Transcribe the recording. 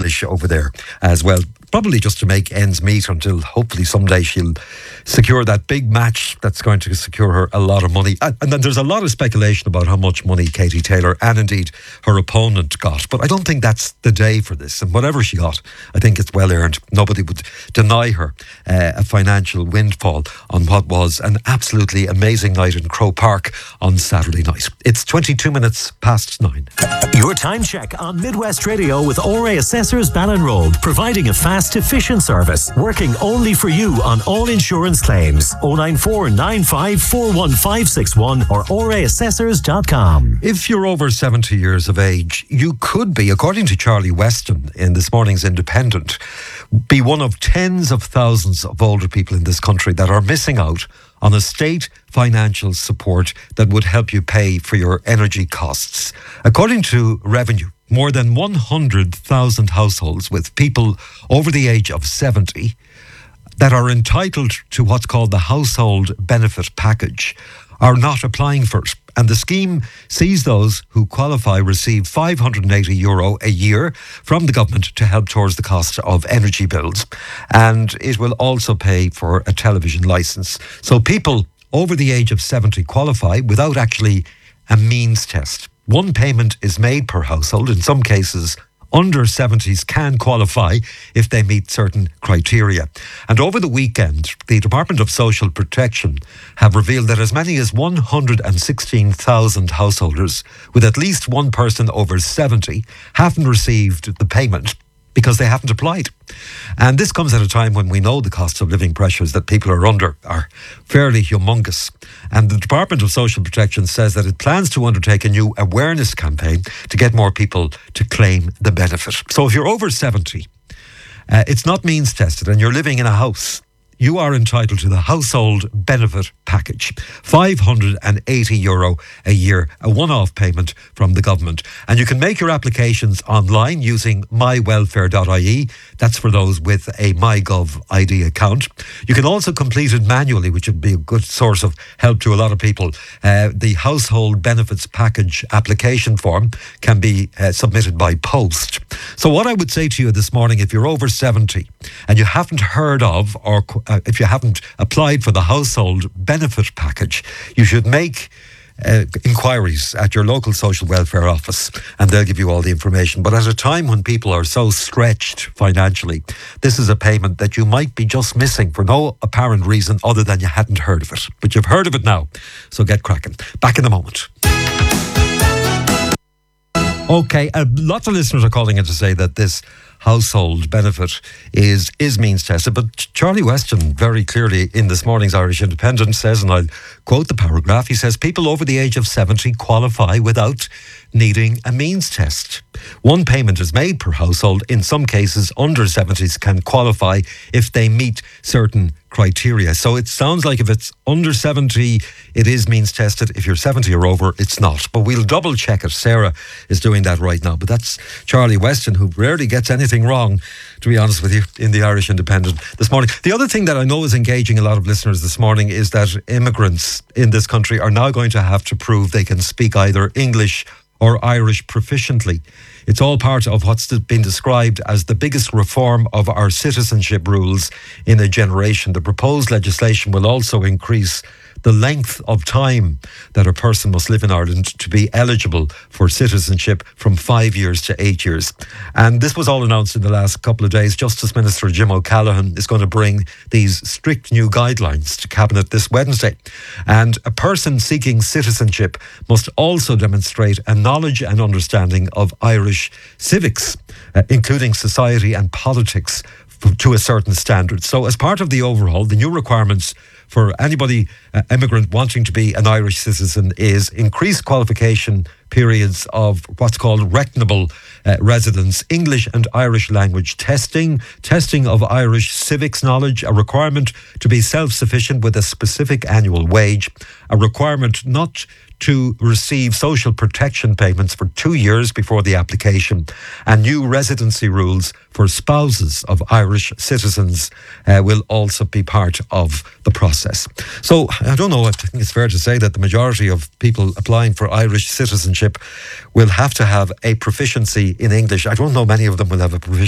Irish over there as well. Probably just to make ends meet until hopefully someday she'll secure that big match that's going to secure her a lot of money. And then there's a lot of speculation about how much money Katie Taylor and indeed her opponent got. But I don't think that's the day for this. And whatever she got, I think it's well earned. Nobody would deny her a financial windfall on what was an absolutely amazing night in Croke Park on Saturday night. It's 22 minutes past 9. Your time check on Midwest Radio with Ore Assessors Ballinroad, providing a fast, efficient service, working only for you on all insurance claims. 094 95 41561 or oreassessors.com. If you're over 70 years of age, you could be, according to Charlie Weston in this morning's Independent, be one of tens of thousands of older people in this country that are missing out on a state financial support that would help you pay for your energy costs. According to Revenue, more than 100,000 households with people over the age of 70 that are entitled to what's called the Household Benefit Package are not applying for it. And the scheme sees those who qualify receive €580 a year from the government to help towards the cost of energy bills. And it will also pay for a television licence. So people over the age of 70 qualify without actually a means test. One payment is made per household. In some cases, under 70s can qualify if they meet certain criteria. And over the weekend, the Department of Social Protection have revealed that as many as 116,000 householders with at least one person over 70 haven't received the payment because they haven't applied. And this comes at a time when we know the cost of living pressures that people are under are fairly humongous. And the Department of Social Protection says that it plans to undertake a new awareness campaign to get more people to claim the benefit. So if you're over 70, it's not means tested and you're living in a house, you are entitled to the Household Benefit Package. €580 a year, a one-off payment from the government. And you can make your applications online using mywelfare.ie. That's for those with a MyGov ID account. You can also complete it manually, which would be a good source of help to a lot of people. The Household Benefits Package application form can be submitted by post. So what I would say to you this morning, if you're over 70 and you haven't heard of or if you haven't applied for the Household Benefit Package, you should make inquiries at your local social welfare office and they'll give you all the information. But at a time when people are so stretched financially, this is a payment that you might be just missing for no apparent reason other than you hadn't heard of it. But you've heard of it now, so get cracking. Back in a moment. Okay, lots of listeners are calling in to say that this household benefit is means tested, but Charlie Weston very clearly in this morning's Irish Independent says, and I'll quote the paragraph, he says people over the age of 70 qualify without needing a means test. One payment is made per household. In some cases, under 70s can qualify if they meet certain criteria. So it sounds like if it's under 70, it is means tested. If you're 70 or over, it's not. But we'll double check it. Sarah is doing that right now. But that's Charlie Weston, who rarely gets anything wrong, to be honest with you, in the Irish Independent this morning. The other thing that I know is engaging a lot of listeners this morning is that immigrants in this country are now going to have to prove they can speak either English or Irish proficiently. It's all part of what's been described as the biggest reform of our citizenship rules in a generation. The proposed legislation will also increase the length of time that a person must live in Ireland to be eligible for citizenship from 5 years to 8 years. And this was all announced in the last couple of days. Justice Minister Jim O'Callaghan is going to bring these strict new guidelines to Cabinet this Wednesday. And a person seeking citizenship must also demonstrate a knowledge and understanding of Irish civics, including society and politics, to a certain standard. So as part of the overhaul, the new requirements for anybody, immigrant wanting to be an Irish citizen, is increased qualification periods of what's called reckonable residence, English and Irish language testing of Irish civics knowledge, a requirement to be self-sufficient with a specific annual wage, a requirement not to receive social protection payments for 2 years before the application, and new residency rules for spouses of Irish citizens will also be part of the process. So I don't know, I think it's fair to say that the majority of people applying for Irish citizenship will have to have a proficiency in English. I don't know many of them will have a proficiency